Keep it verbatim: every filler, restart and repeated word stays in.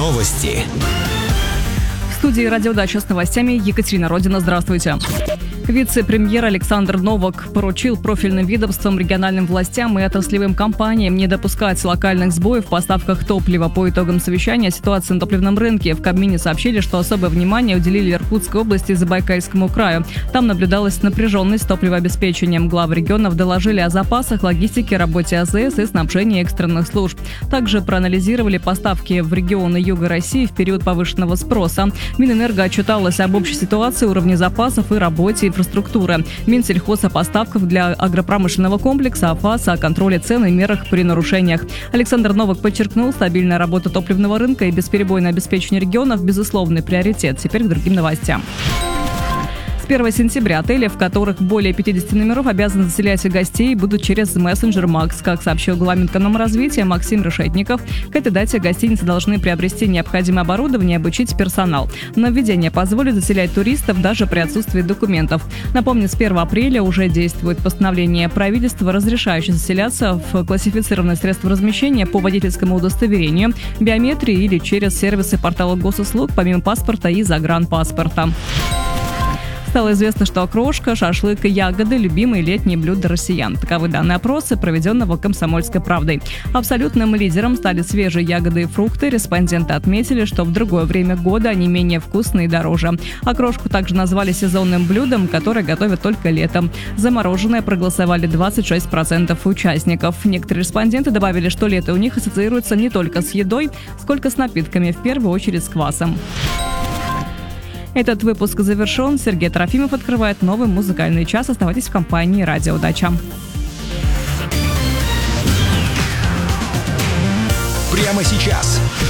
Новости. В студии «Радиодача» с новостями Екатерина Родина. Здравствуйте. Вице-премьер Александр Новак поручил профильным ведомствам, региональным властям и отраслевым компаниям не допускать локальных сбоев в поставках топлива. По итогам совещания о ситуации на топливном рынке в Кабмине сообщили, что особое внимание уделили Иркутской области и Забайкальскому краю. Там наблюдалась напряженность с топливообеспечением. Главы регионов доложили о запасах, логистике, работе АЗС и снабжении экстренных служб. Также проанализировали поставки в регионы Юга России в период повышенного спроса. Минэнерго отчиталось об общей ситуации, уровне запасов и работе инфраструктуры. Минсельхоз о поставках для агропромышленного комплекса, АФАС о контроле цен и мерах при нарушениях. Александр Новак подчеркнул, стабильная работа топливного рынка и бесперебойное обеспечение регионов – безусловный приоритет. Теперь к другим новостям. С первого сентября отели, в которых более пятидесяти номеров, обязаны заселять гостей, будут через мессенджер Макс. Как сообщил глава Минэкономразвития Максим Решетников, к этой дате гостиницы должны приобрести необходимое оборудование и обучить персонал. Нововведение позволит заселять туристов даже при отсутствии документов. Напомню, с первого апреля уже действует постановление правительства, разрешающее заселяться в классифицированные средства размещения по водительскому удостоверению, биометрии или через сервисы портала госуслуг, помимо паспорта и загранпаспорта. Стало известно, что окрошка, шашлык и ягоды – любимые летние блюда россиян. Таковы данные опроса, проведенного «Комсомольской правдой». Абсолютным лидером стали свежие ягоды и фрукты. Респонденты отметили, что в другое время года они менее вкусные и дороже. Окрошку также назвали сезонным блюдом, которое готовят только летом. За мороженое проголосовали двадцать шесть процентов участников. Некоторые респонденты добавили, что лето у них ассоциируется не только с едой, сколько с напитками, в первую очередь с квасом. Этот выпуск завершен. Сергей Трофимов открывает новый музыкальный час. Оставайтесь в компании «Радиодача». Прямо сейчас.